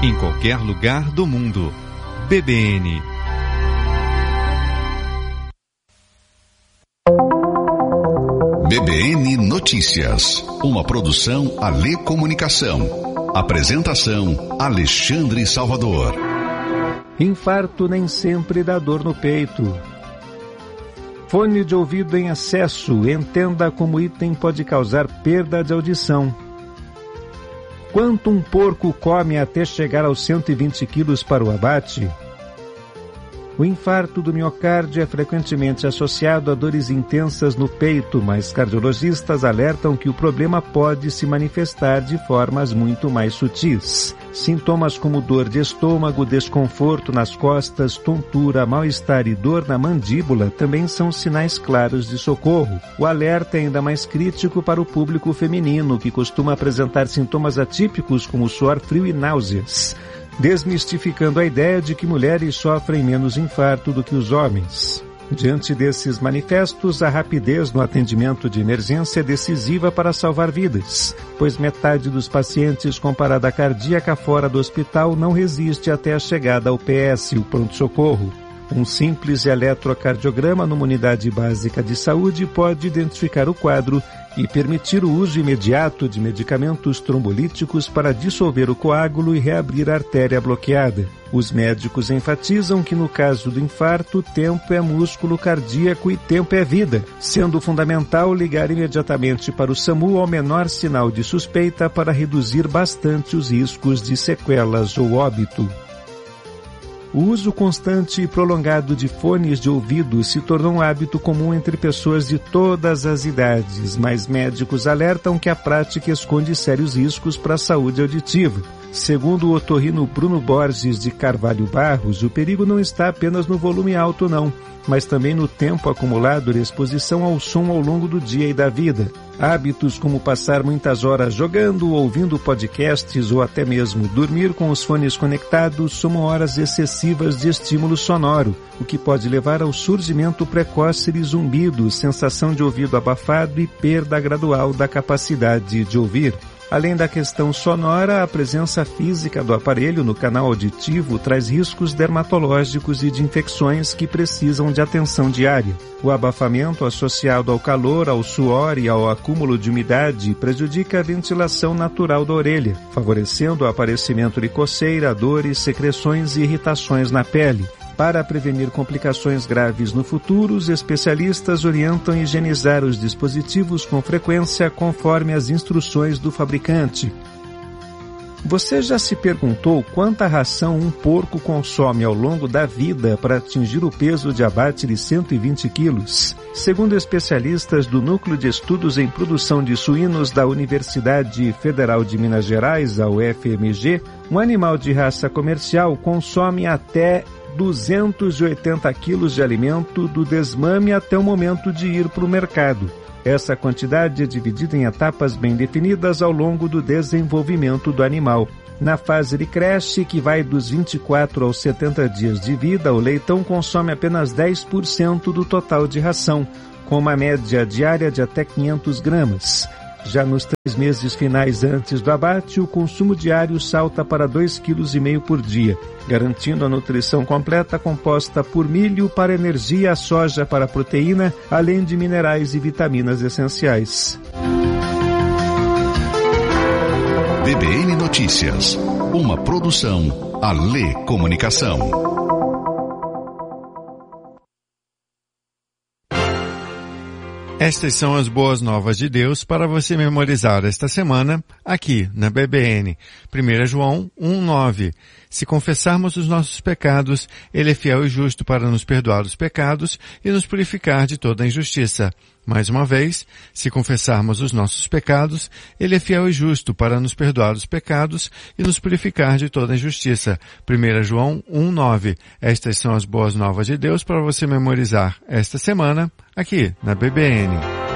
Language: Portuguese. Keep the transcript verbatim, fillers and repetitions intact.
em qualquer lugar do mundo. B B N. B B N Notícias, uma produção Alê Comunicação. Apresentação Alexandre Salvador. Infarto nem sempre dá dor no peito. Fone de ouvido em excesso, entenda como o item pode causar perda de audição. Quanto um porco come até chegar aos cento e vinte quilos para o abate? O infarto do miocárdio é frequentemente associado a dores intensas no peito, mas cardiologistas alertam que o problema pode se manifestar de formas muito mais sutis. Sintomas como dor de estômago, desconforto nas costas, tontura, mal-estar e dor na mandíbula também são sinais claros de socorro. O alerta é ainda mais crítico para o público feminino, que costuma apresentar sintomas atípicos como suor frio e náuseas, desmistificando a ideia de que mulheres sofrem menos infarto do que os homens. Diante desses manifestos, a rapidez no atendimento de emergência é decisiva para salvar vidas, pois metade dos pacientes com parada cardíaca fora do hospital não resiste até a chegada ao P S, o pronto-socorro. Um simples eletrocardiograma numa unidade básica de saúde pode identificar o quadro e permitir o uso imediato de medicamentos trombolíticos para dissolver o coágulo e reabrir a artéria bloqueada. Os médicos enfatizam que no caso do infarto, tempo é músculo cardíaco e tempo é vida, sendo fundamental ligar imediatamente para o SAMU ao menor sinal de suspeita para reduzir bastante os riscos de sequelas ou óbito. O uso constante e prolongado de fones de ouvido se tornou um hábito comum entre pessoas de todas as idades, mas médicos alertam que a prática esconde sérios riscos para a saúde auditiva. Segundo o otorrino Bruno Borges de Carvalho Barros, o perigo não está apenas no volume alto não, mas também no tempo acumulado de exposição ao som ao longo do dia e da vida. Hábitos como passar muitas horas jogando, ouvindo podcasts ou até mesmo dormir com os fones conectados somam horas excessivas de estímulo sonoro, o que pode levar ao surgimento precoce de zumbido, sensação de ouvido abafado e perda gradual da capacidade de ouvir. Além da questão sonora, a presença física do aparelho no canal auditivo traz riscos dermatológicos e de infecções que precisam de atenção diária. O abafamento associado ao calor, ao suor e ao acúmulo de umidade prejudica a ventilação natural da orelha, favorecendo o aparecimento de coceira, dores, secreções e irritações na pele. Para prevenir complicações graves no futuro, os especialistas orientam higienizar os dispositivos com frequência conforme as instruções do fabricante. Você já se perguntou quanta ração um porco consome ao longo da vida para atingir o peso de abate de cento e vinte quilos? Segundo especialistas do Núcleo de Estudos em Produção de Suínos da Universidade Federal de Minas Gerais, a U F M G, um animal de raça comercial consome até duzentos e oitenta quilos de alimento do desmame até o momento de ir para o mercado. Essa quantidade é dividida em etapas bem definidas ao longo do desenvolvimento do animal. Na fase de creche, que vai dos vinte e quatro aos setenta dias de vida, o leitão consome apenas dez por cento do total de ração, com uma média diária de até quinhentas gramas. Já nos três meses finais antes do abate, o consumo diário salta para dois vírgula cinco quilos por dia, garantindo a nutrição completa composta por milho para energia, soja para proteína, além de minerais e vitaminas essenciais. B B N Notícias, uma produção Alê Comunicação. Estas são as boas novas de Deus para você memorizar esta semana aqui na B B N. primeiro João um, nove. Se confessarmos os nossos pecados, Ele é fiel e justo para nos perdoar os pecados e nos purificar de toda a injustiça. Mais uma vez, se confessarmos os nossos pecados, Ele é fiel e justo para nos perdoar os pecados e nos purificar de toda a injustiça. primeiro João um, nove. Estas são as boas novas de Deus para você memorizar esta semana aqui na B B N.